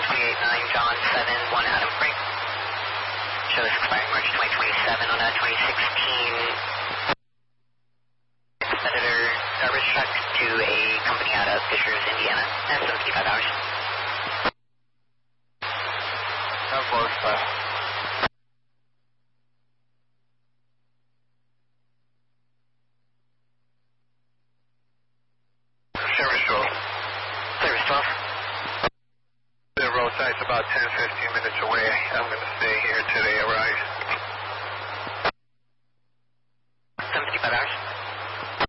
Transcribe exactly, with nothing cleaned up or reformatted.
twenty-eight nine John seven one Adam Frank. Shows expiring March twenty twenty-seven on a twenty sixteen Senator garbage truck to a company out of Fishers, Indiana. That's seventy-five hours. How close, but... Service twelve. Service twelve. The roadside's about ten, fifteen minutes away. I'm going to stay here today, arrive.